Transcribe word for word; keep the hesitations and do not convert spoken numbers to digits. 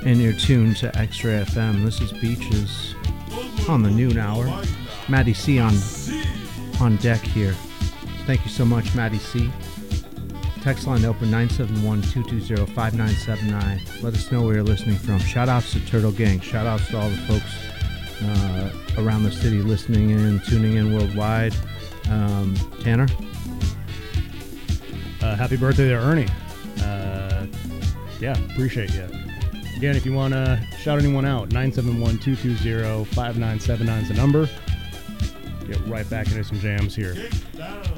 And you're tuned to X-Ray F M. This is Beaches on the noon hour. Maddie C on on deck here. Thank you so much, Maddie C. Text line open nine seven one, two two zero, five nine seven nine. Let us know where you're listening from. Shout outs to Turtle Gang. Shout outs to all the folks uh, around the city listening in, tuning in worldwide. Um, Tanner? Uh, happy birthday to Ernie. Uh, yeah, appreciate you. Again, if you want to shout anyone out, nine seven one, two two zero, five nine seven nine is the number. Get right back into some jams here.